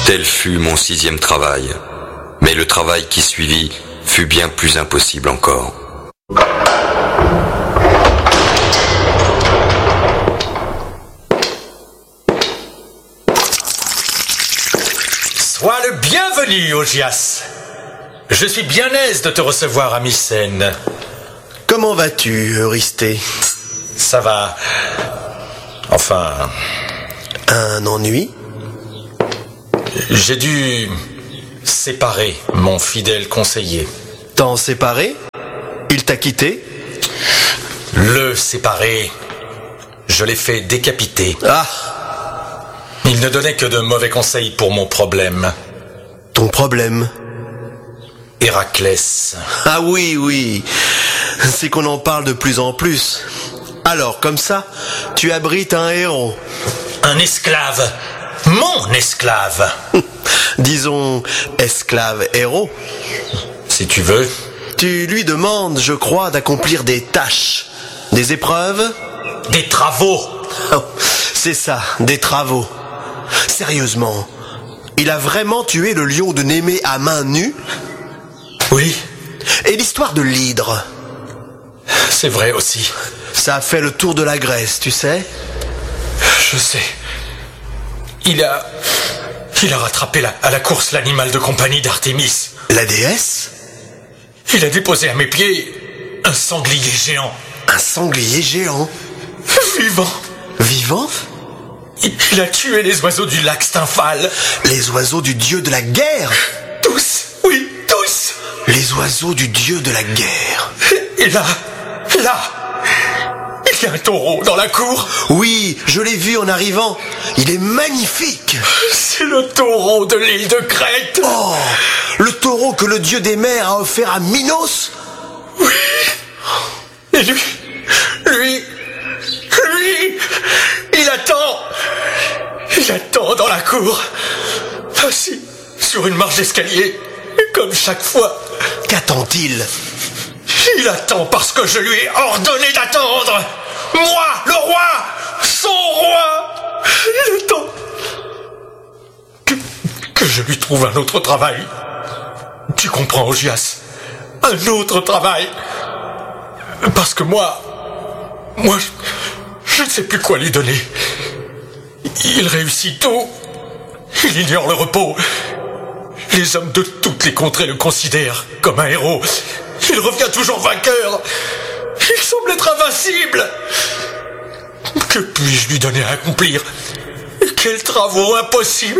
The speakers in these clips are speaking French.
Tel fut mon 6e travail. Mais le travail qui suivit fut bien plus impossible encore. Sois le bienvenu, Augias. Je suis bien aise de te recevoir à Mycène. Comment vas-tu, Eurysthée? Ça va. Enfin... Un ennui? J'ai dû séparer mon fidèle conseiller. T'en séparé? Il t'a quitté? Le séparer, je l'ai fait décapiter. Ah! Il ne donnait que de mauvais conseils pour mon problème. Ton problème? Héraclès. Ah oui. C'est qu'on en parle de plus en plus. Alors, comme ça, tu abrites un héros. Un esclave. Mon esclave. Disons, esclave héros. Si tu veux. Tu lui demandes, je crois, d'accomplir des tâches. Des épreuves? Des travaux. Oh, c'est ça, des travaux. Sérieusement, il a vraiment tué le lion de Némée à main nue? Oui. Et l'histoire de l'hydre? C'est vrai aussi. Ça a fait le tour de la Grèce, tu sais? Je sais. Il a rattrapé à la course l'animal de compagnie d'Artémis. La déesse? Il a déposé à mes pieds un sanglier géant. Un sanglier géant? Vivant. Vivant? Il a tué les oiseaux du lac Stymphale. Les oiseaux du dieu de la guerre? Tous, oui, tous. Les oiseaux du dieu de la guerre. Et là, il y a un taureau dans la cour. Oui, je l'ai vu en arrivant. Il est magnifique. C'est le taureau de l'île de Crète. Oh, le taureau que le dieu des mers a offert à Minos? Oui. Et lui, il attend. Il attend dans la cour, assis sur une marche d'escalier, comme chaque fois. Qu'attend-il? Il attend parce que je lui ai ordonné d'attendre. Moi, le roi, son roi. Il attend que je lui trouve un autre travail. Tu comprends, Augias? Un autre travail. Parce que moi, je ne sais plus quoi lui donner. Il réussit tout. Il ignore le repos. Les hommes de toutes les contrées le considèrent comme un héros. Il revient toujours vainqueur. Il semble être invincible. Que puis-je lui donner à accomplir? Quels travaux impossibles?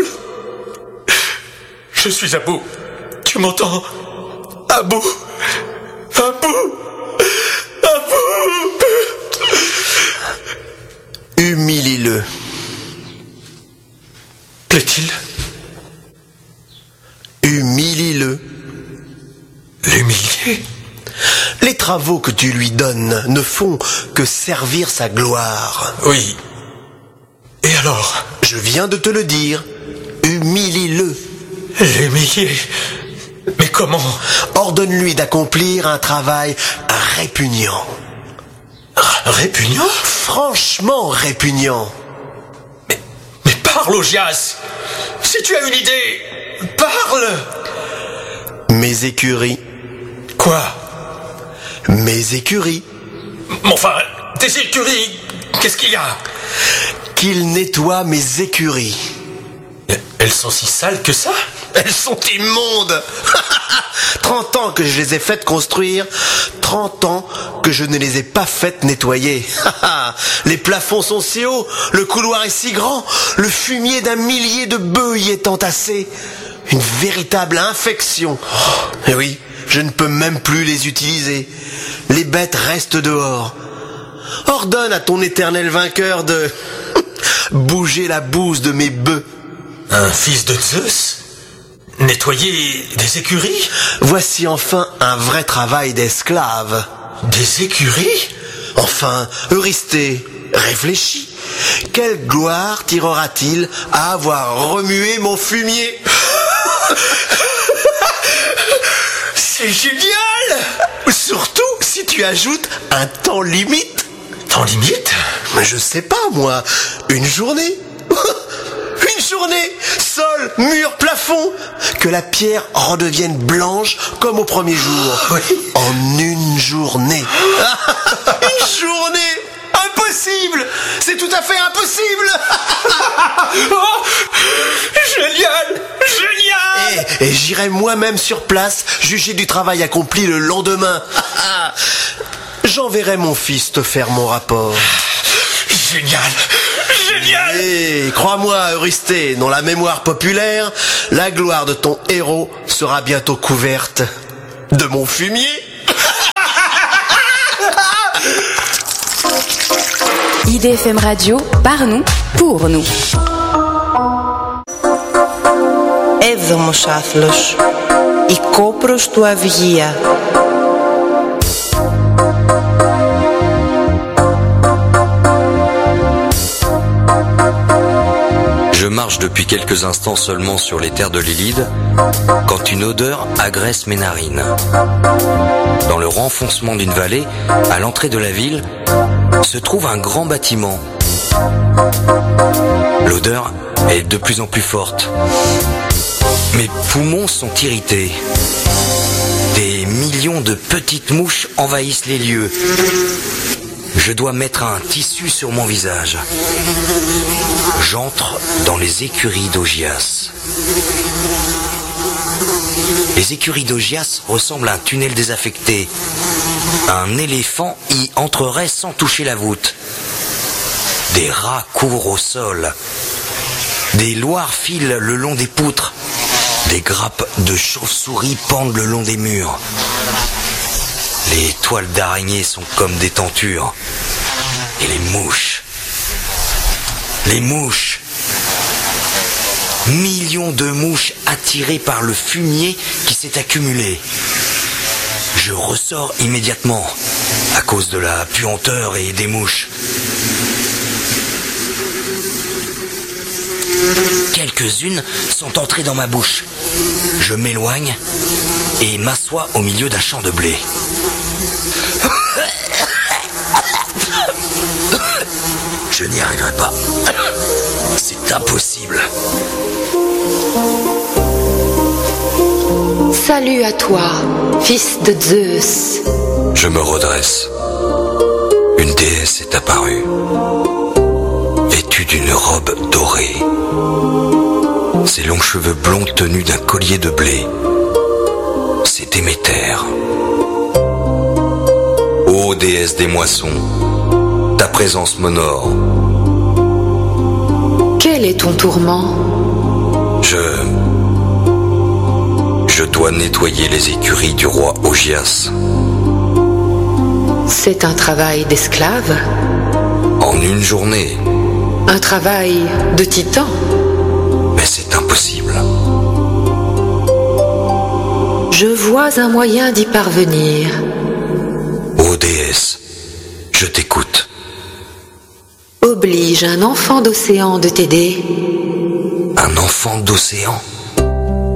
Je suis à bout. Tu m'entends? À bout. À bout. À bout. Humilie-le. Plaît-il? Humilie-le. L'humilier? Les travaux que tu lui donnes ne font que servir sa gloire. Oui. Et alors? Je viens de te le dire. Humilie-le. L'humilier? Mais comment? Ordonne-lui d'accomplir un travail répugnant. Répugnant? Franchement répugnant. Mais parle, Augias. Si tu as une idée, parle. Mes écuries. Quoi? Mes écuries. Enfin, tes écuries, qu'est-ce qu'il y a? Qu'il nettoie mes écuries. Elles sont si sales que ça? Elles sont immondes. 30 ans que je les ai faites construire, 30 ans que je ne les ai pas faites nettoyer. Les plafonds sont si hauts, le couloir est si grand, le fumier d'un millier de bœufs y est entassé. Une véritable infection. Et oui, je ne peux même plus les utiliser. Les bêtes restent dehors. Ordonne à ton éternel vainqueur de bouger la bouse de mes bœufs. Un fils de Zeus? Nettoyer des écuries? Voici enfin un vrai travail d'esclave. Des écuries? Enfin, Eurysthée, réfléchis. Quelle gloire tirera-t-il à avoir remué mon fumier? C'est génial! Surtout si tu ajoutes un temps limite. Temps limite? Mais je sais pas, moi, une journée. Une journée, seul, mur, plafond, que la pierre redevienne blanche comme au premier jour. Oui. En une journée. Une journée! Impossible! C'est tout à fait impossible! Oh, génial! Génial! Et j'irai moi-même sur place juger du travail accompli le lendemain. J'enverrai mon fils te faire mon rapport. Génial! Génial! Et crois-moi, Eurysthée, dans la mémoire populaire, la gloire de ton héros sera bientôt couverte de mon fumier. IDFM Radio, par nous, pour nous. Έβδομος άθλος, η κόπρος του Αυγία. Je marche depuis quelques instants seulement sur les terres de l'Ilide, quand une odeur agresse mes narines. Dans le renfoncement d'une vallée, à l'entrée de la ville, se trouve un grand bâtiment. L'odeur est de plus en plus forte. Mes poumons sont irrités. Des millions de petites mouches envahissent les lieux. Je dois mettre un tissu sur mon visage. J'entre dans les écuries d'Augias. Les écuries d'Augias ressemblent à un tunnel désaffecté. Un éléphant y entrerait sans toucher la voûte. Des rats courent au sol. Des loirs filent le long des poutres. Des grappes de chauves-souris pendent le long des murs. Les toiles d'araignées sont comme des tentures. Et les mouches. Les mouches. Millions de mouches attirées par le fumier qui s'est accumulé. Je ressors immédiatement à cause de la puanteur et des mouches. Quelques-unes sont entrées dans ma bouche. Je m'éloigne et m'assois au milieu d'un champ de blé. Je n'y arriverai pas. C'est impossible. Salut à toi, fils de Zeus. Je me redresse. Une déesse est apparue, vêtue d'une robe dorée. Ses longs cheveux blonds tenus d'un collier de blé. C'est Déméter. Ô déesse des moissons, ta présence m'honore. Quel est ton tourment? Je dois nettoyer les écuries du roi Augias. C'est un travail d'esclave? En une journée. Un travail de titan? Mais c'est impossible. Je vois un moyen d'y parvenir. Ô déesse, je t'écoute. Oblige un enfant d'océan de t'aider. Un enfant d'océan ?